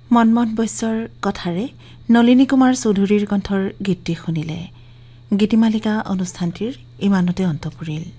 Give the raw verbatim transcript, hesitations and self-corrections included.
মনমোহন বৈশ্যৰ কথাৰে নলিনী কুমাৰ চৌধুৰীৰ কণ্ঠৰ গীতটি শুনিলে। গীতিমালিকা অনুষ্ঠানটিৰ ইমানতে অন্ত পৰিল।